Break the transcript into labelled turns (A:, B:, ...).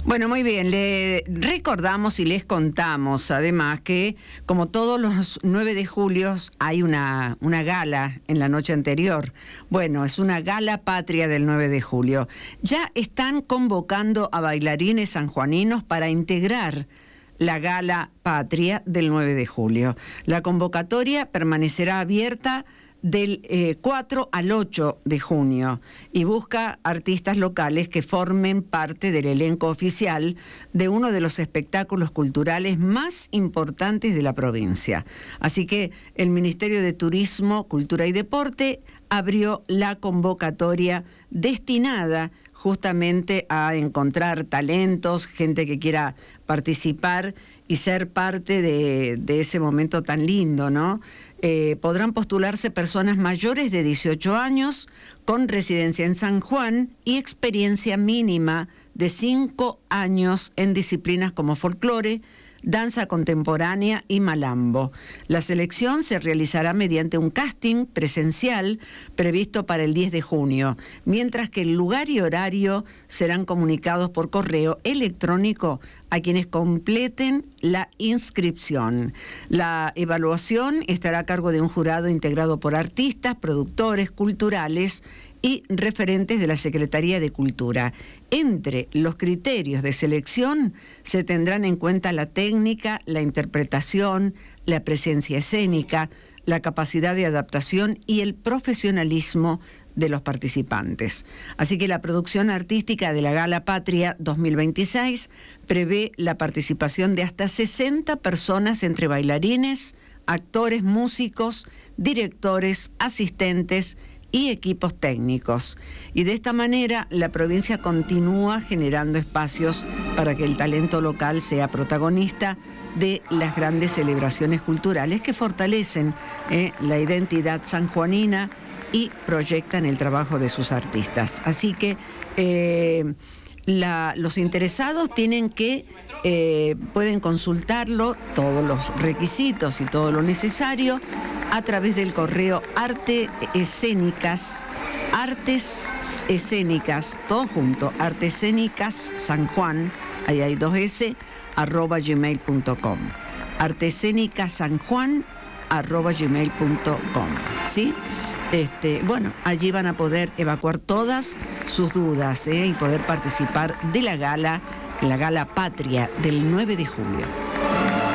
A: Bueno, muy bien, le recordamos y les contamos además que como todos los 9 de julio hay una gala en la noche anterior. Bueno, es una gala patria del 9 de julio. Ya están convocando a bailarines sanjuaninos para integrar la gala patria del 9 de julio. La convocatoria permanecerá abierta del 4 al 8 de junio y busca artistas locales que formen parte del elenco oficial de uno de los espectáculos culturales más importantes de la provincia. Así que el Ministerio de Turismo, Cultura y Deporte abrió la convocatoria destinada justamente a encontrar talentos, gente que quiera participar y ser parte de ese momento tan lindo, ¿no? Podrán postularse personas mayores de 18 años con residencia en San Juan y experiencia mínima de 5 años en disciplinas como folclore, danza contemporánea y malambo. La selección se realizará mediante un casting presencial previsto para el 10 de junio, mientras que el lugar y horario serán comunicados por correo electrónico a quienes completen la inscripción. La evaluación estará a cargo de un jurado integrado por artistas, productores culturales y referentes de la Secretaría de Cultura. Entre los criterios de selección se tendrán en cuenta la técnica, la interpretación, la presencia escénica, la capacidad de adaptación y el profesionalismo de los participantes. Así que la producción artística de la Gala Patria 2026 prevé la participación de hasta 60 personas entre bailarines, actores, músicos, directores, asistentes y equipos técnicos. Y de esta manera la provincia continúa generando espacios para que el talento local sea protagonista de las grandes celebraciones culturales que fortalecen la identidad sanjuanina y proyectan el trabajo de sus artistas. Así que los interesados tienen que pueden consultarlo, todos los requisitos y todo lo necesario, a través del correo artes escénicas, todo junto, artescénicas San Juan, ahí hay 2 S, @gmail.com. artescénicasanjuan@gmail.com, ¿sí? Bueno, allí van a poder evacuar todas sus dudas y poder participar de la gala Patria del 9 de julio.